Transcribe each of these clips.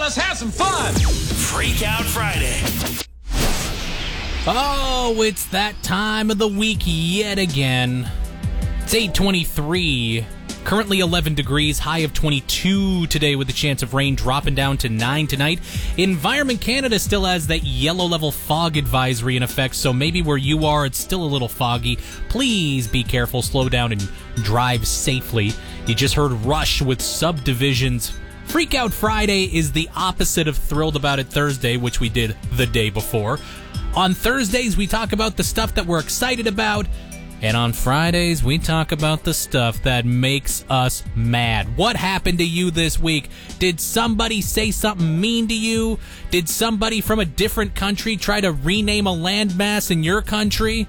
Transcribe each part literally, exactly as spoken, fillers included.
Let's have some fun. Freak Out Friday. Oh, it's that time of the week yet again. It's eight twenty-three. Currently eleven degrees, high of twenty-two today with a chance of rain dropping down to nine tonight. Environment Canada still has that yellow level fog advisory in effect, so maybe where you are it's still a little foggy. Please be careful, slow down, and drive safely. You just heard Rush with Subdivisions. Freak Out Friday is the opposite of Thrilled About It Thursday, which we did the day before. On Thursdays, we talk about the stuff that we're excited about. And on Fridays, we talk about the stuff that makes us mad. What happened to you this week? Did somebody say something mean to you? Did somebody from a different country try to rename a landmass in your country?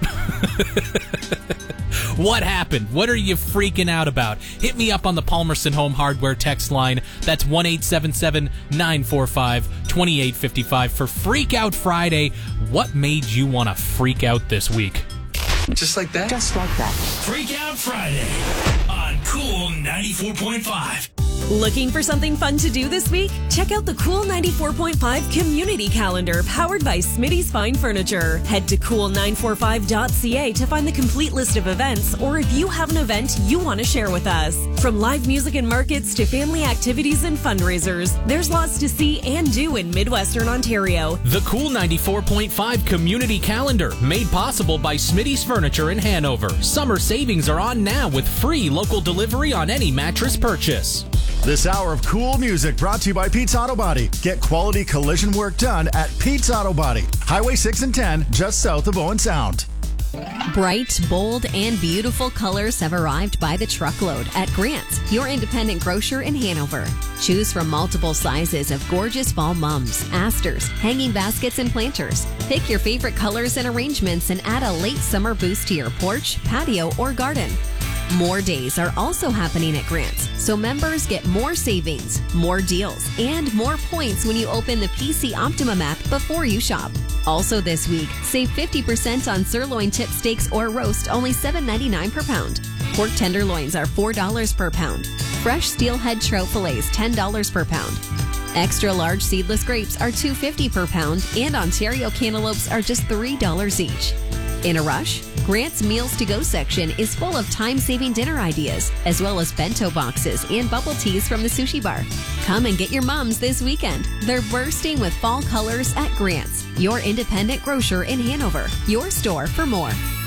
What happened? What are you freaking out about? Hit me up on the Palmerston Home Hardware text line. That's one eight seven seven, nine four five, two eight five five for Freak Out Friday. What made you want to freak out this week? Just like that? Just like that. Freak Out Friday on Cool ninety-four point five. Looking for something fun to do this week? Check out the Cool ninety-four point five Community Calendar powered by Smitty's Fine Furniture. Head to cool nine four five dot c a to find the complete list of events, or if you have an event you want to share with us. From live music and markets to family activities and fundraisers, there's lots to see and do in Midwestern Ontario. The Cool ninety-four point five Community Calendar, made possible by Smitty's Furniture in Hanover. Summer savings are on now with free local delivery on any mattress purchase. This hour of cool music brought to you by Pete's Auto Body. Get quality collision work done at Pete's Auto Body. Highway six and ten, just south of Owen Sound. Bright, bold, and beautiful colors have arrived by the truckload at Grant's, your independent grocer in Hanover. Choose from multiple sizes of gorgeous fall mums, asters, hanging baskets, and planters. Pick your favorite colors and arrangements and add a late summer boost to your porch, patio, or garden. More days are also happening at Grant's, so members get more savings, more deals, and more points when you open the P C Optimum app before you shop. Also this week, save fifty percent on sirloin tip steaks or roast, only seven ninety-nine per pound. Pork tenderloins are four dollars per pound. Fresh steelhead trout fillets, ten dollars per pound. Extra large seedless grapes are two fifty per pound, and Ontario cantaloupes are just three dollars each. In a rush? Grant's Meals to Go section is full of time-saving dinner ideas, as well as bento boxes and bubble teas from the sushi bar. Come and get your mums this weekend. They're bursting with fall colors at Grant's, your independent grocer in Hanover. Your store for more.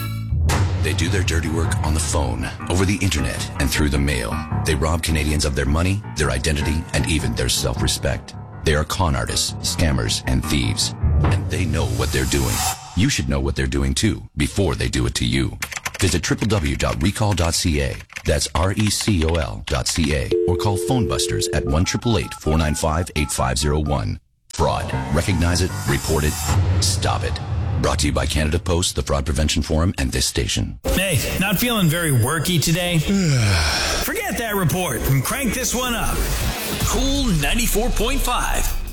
They do their dirty work on the phone, over the internet, and through the mail. They rob Canadians of their money, their identity, and even their self-respect. They are con artists, scammers, and thieves. And they know what they're doing. You should know what they're doing too, before they do it to you. Visit w w w dot recall dot c a. That's R E C O L dot C A. Or call Phone Busters at one eight eight eight, four nine five, eight five zero one. Fraud. Recognize it, report it, stop it. Brought to you by Canada Post, the Fraud Prevention Forum, and this station. Hey, not feeling very worky today? Forget that report and crank this one up. Cool ninety-four point five.